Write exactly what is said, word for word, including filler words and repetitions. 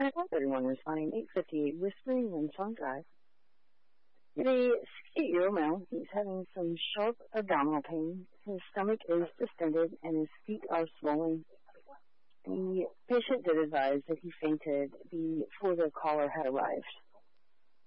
one thirty-one responding eight fifty-eight Whispering Winsong Drive. A sixty-eight-year-old male, he's having some sharp abdominal pain. His stomach is distended and his feet are swollen. The patient did advise that he fainted before the caller had arrived.